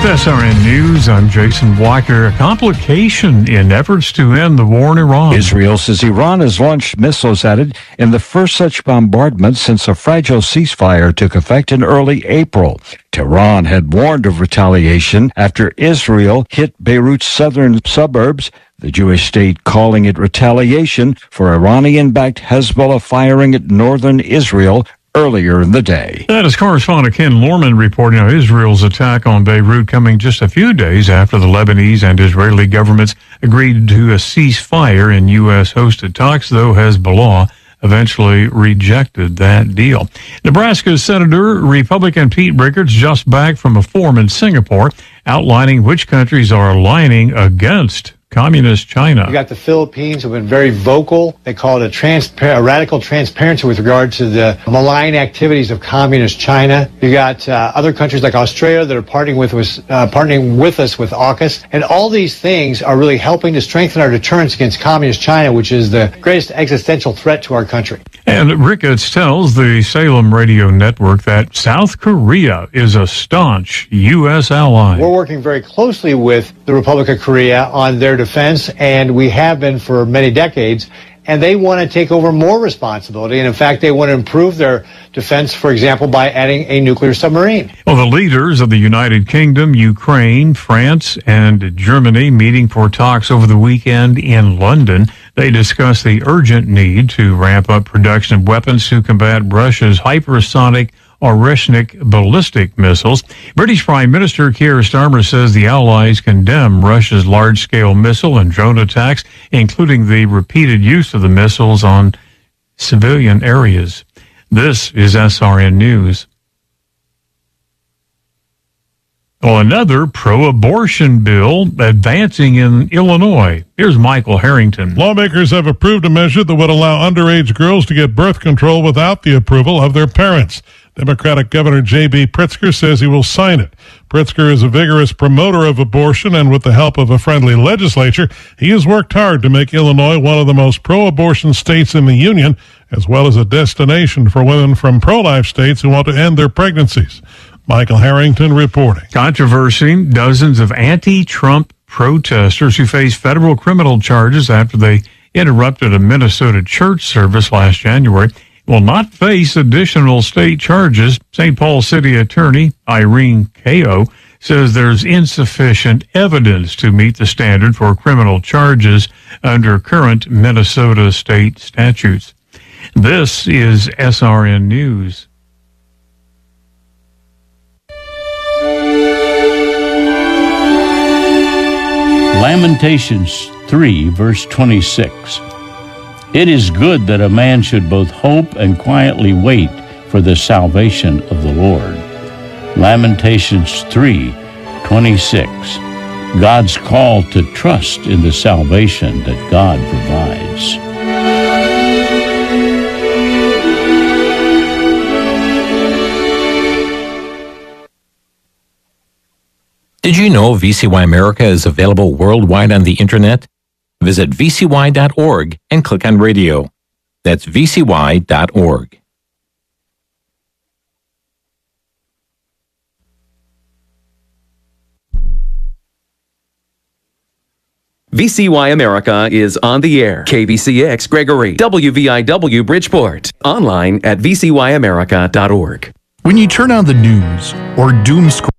SRN News, I'm Jason Walker. A complication in efforts to end the war in Iran. Israel says Iran has launched missiles at it in the first such bombardment since a fragile ceasefire took effect in early April. Tehran had warned of retaliation after Israel hit Beirut's southern suburbs, the Jewish state calling it retaliation for Iranian-backed Hezbollah firing at northern Israel earlier in the day. That is correspondent Ken Lorman reporting on Israel's attack on Beirut coming just a few days after the Lebanese and Israeli governments agreed to a ceasefire in U.S.-hosted talks, though Hezbollah eventually rejected that deal. Nebraska Senator Republican Pete Rickards just back from a forum in Singapore outlining which countries are aligning against Communist China. You got the Philippines who have been very vocal. They call it a radical transparency with regard to the malign activities of Communist China. You got other countries like Australia that are partnering with us with AUKUS. And all these things are really helping to strengthen our deterrence against Communist China, which is the greatest existential threat to our country. And Rickards tells the Salem Radio Network that South Korea is a staunch U.S. ally. We're working very closely with the Republic of Korea on their defense, and we have been for many decades, and they want to take over more responsibility, and in fact they want to improve their defense, for example, by adding a nuclear submarine. Well, the leaders of the United Kingdom, Ukraine, France, and Germany meeting for talks over the weekend in London. They discussed the urgent need to ramp up production of weapons to combat Russia's hypersonic Oreshnik ballistic missiles. British Prime Minister Keir Starmer says the Allies condemn Russia's large-scale missile and drone attacks, including the repeated use of the missiles on civilian areas. This is SRN News. Well, another pro-abortion bill advancing in Illinois. Here's Michael Harrington. Lawmakers have approved a measure that would allow underage girls to get birth control without the approval of their parents. Democratic Governor J.B. Pritzker says he will sign it. Pritzker is a vigorous promoter of abortion, and with the help of a friendly legislature, he has worked hard to make Illinois one of the most pro-abortion states in the union, as well as a destination for women from pro-life states who want to end their pregnancies. Michael Harrington reporting. Controversy. Dozens of anti-Trump protesters who face federal criminal charges after they interrupted a Minnesota church service last January will not face additional state charges. St. Paul City Attorney Irene Kao says there's insufficient evidence to meet the standard for criminal charges under current Minnesota state statutes. This is SRN News. Lamentations 3, verse 26. It is good that a man should both hope and quietly wait for the salvation of the Lord. Lamentations 3:26. God's call to trust in the salvation that God provides. Did you know VCY America is available worldwide on the Internet? Visit vcy.org and click on radio. That's vcy.org. VCY America is on the air. KBCX Gregory, WVIW Bridgeport. Online at vcyamerica.org. When you turn on the news or doom scroll